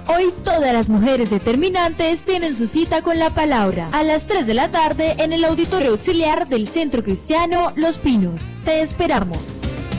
Hoy todas las mujeres determinantes tienen su cita con la palabra a las 3 de la tarde en el Auditorio Auxiliar del Centro Cristiano Los Pinos. Te esperamos.